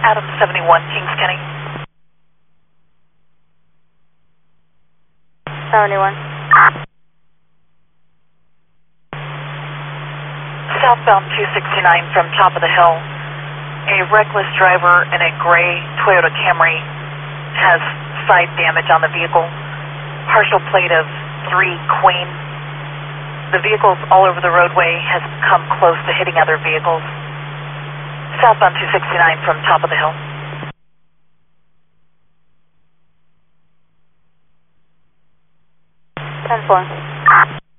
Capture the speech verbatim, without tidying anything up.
Adam seventy-one, Kings County. seventy-one. Southbound two sixty-nine from top of the hill. A reckless driver in a gray Toyota Camry has side damage on the vehicle. Partial plate of three Queen. The vehicle's all over the roadway, has come close to hitting other vehicles. Southbound two sixty-nine from top of the hill. ten four.